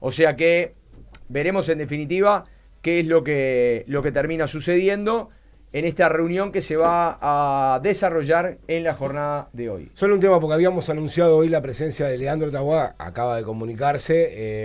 O sea que veremos en definitiva qué es lo que termina sucediendo en esta reunión que se va a desarrollar en la jornada de hoy. Solo un tema, porque habíamos anunciado hoy la presencia de Leandro Taboada, acaba de comunicarse.